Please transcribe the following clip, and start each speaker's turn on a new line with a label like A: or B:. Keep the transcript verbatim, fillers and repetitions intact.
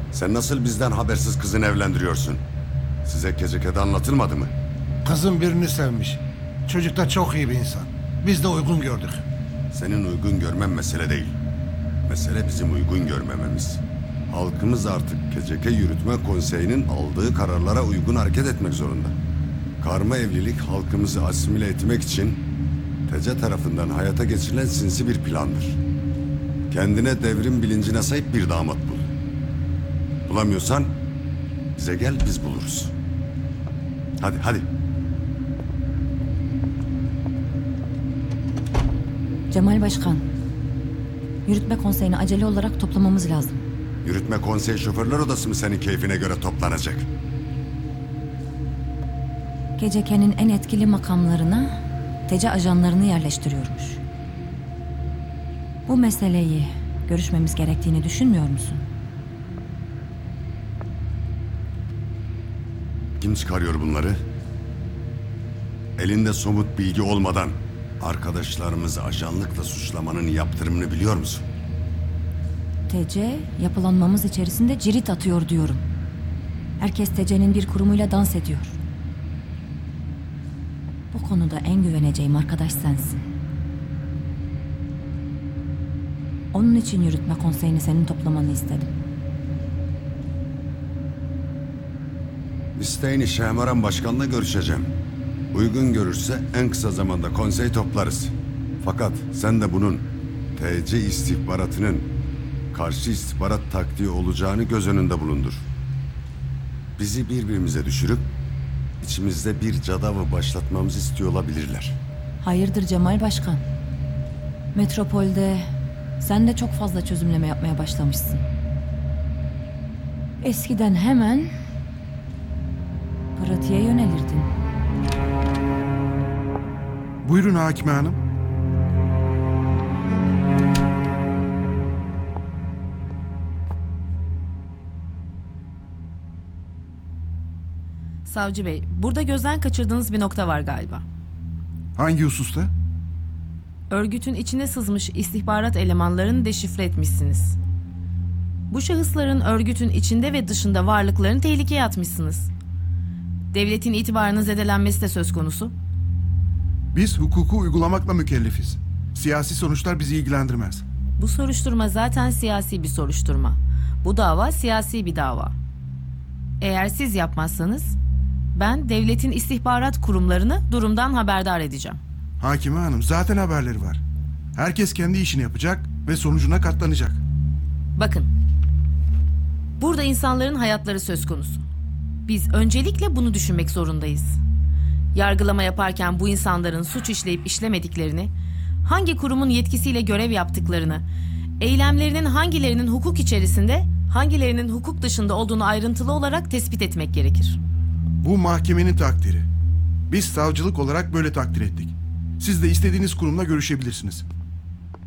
A: Sen nasıl bizden habersiz kızını evlendiriyorsun? Size Keceke'de anlatılmadı mı?
B: Kızım birini sevmiş. Çocuk da çok iyi bir insan. Biz de uygun gördük.
A: Senin uygun görmen mesele değil. Mesele bizim uygun görmememiz. Halkımız artık Keceke Yürütme Konseyi'nin aldığı kararlara uygun hareket etmek zorunda. Karma evlilik halkımızı asimile etmek için T C tarafından hayata geçirilen sinsi bir plandır. Kendine devrim bilincine sahip bir damat bul. Bulamıyorsan bize gel, biz buluruz. Hadi hadi.
C: Cemal Başkan, yürütme konseyini acele olarak toplamamız lazım.
A: Yürütme Konseyi Şoförler Odası mı senin keyfine göre toplanacak?
C: Geceke'nin en etkili makamlarına T C ajanlarını yerleştiriyormuş. Bu meseleyi görüşmemiz gerektiğini düşünmüyor musun?
A: Kim çıkarıyor bunları? Elinde somut bilgi olmadan arkadaşlarımızı ajanlıkla suçlamanın yaptırımını biliyor musun?
C: T C yapılanmamız içerisinde cirit atıyor diyorum. Herkes T C'nin bir kurumuyla dans ediyor. Bu konuda en güveneceğim arkadaş sensin. Onun için yürütme konseyini senin toplamanı istedim.
A: İsteğini Şehmaran Başkan'la görüşeceğim. Uygun görürse en kısa zamanda konsey toplarız. Fakat sen de bunun T C istihbaratının karşı istihbarat taktiği olacağını göz önünde bulundur. Bizi birbirimize düşürüp içimizde bir cadavı başlatmamızı istiyor olabilirler.
C: Hayırdır Cemal Başkan? Metropolde sen de çok fazla çözümleme yapmaya başlamışsın. Eskiden hemen pratiğe yönelirdin.
D: Buyurun Hakime Hanım.
E: Savcı Bey, burada gözden kaçırdığınız bir nokta var galiba.
D: Hangi hususta?
E: Örgütün içine sızmış istihbarat elemanlarını deşifre etmişsiniz. Bu şahısların örgütün içinde ve dışında varlıklarını tehlikeye atmışsınız. Devletin itibarının zedelenmesi de söz konusu.
D: Biz hukuku uygulamakla mükellefiz. Siyasi sonuçlar bizi ilgilendirmez.
E: Bu soruşturma zaten siyasi bir soruşturma. Bu dava siyasi bir dava. Eğer siz yapmazsanız ben devletin istihbarat kurumlarını durumdan haberdar edeceğim.
D: Hakime Hanım, zaten haberleri var. Herkes kendi işini yapacak ve sonucuna katlanacak.
E: Bakın, burada insanların hayatları söz konusu. Biz öncelikle bunu düşünmek zorundayız. Yargılama yaparken bu insanların suç işleyip işlemediklerini, hangi kurumun yetkisiyle görev yaptıklarını, eylemlerinin hangilerinin hukuk içerisinde, hangilerinin hukuk dışında olduğunu ayrıntılı olarak tespit etmek gerekir.
D: Bu mahkemenin takdiri. Biz savcılık olarak böyle takdir ettik. Siz de istediğiniz kurumla görüşebilirsiniz.